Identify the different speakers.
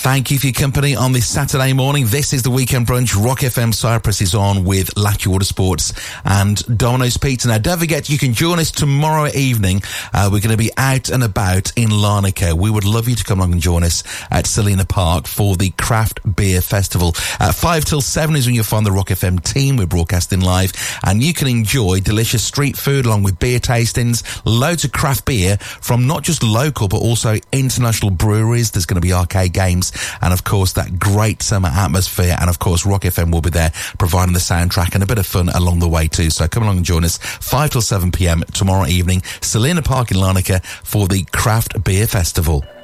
Speaker 1: Thank you for your company on this Saturday morning. This is the Weekend Brunch. Rock FM Cyprus is on with Lackey Water Sports and Domino's Pizza. Now, don't forget, you can join us tomorrow evening. We're going to be out and about in Larnaca. We would love you to come along and join us at Selina Park for the Craft Beer Festival. 5 till 7 is when you'll find the Rock FM team. We're broadcasting live, and you can enjoy delicious street food along with beer tastings, loads of craft beer from not just local but also international breweries. There's going to be arcade games, and of course that great summer atmosphere, and of course Rock FM will be there providing the soundtrack and a bit of fun along the way too. So come along and join us 5 till 7 p.m. tomorrow evening, Selina Park in Larnaca for the Craft Beer Festival.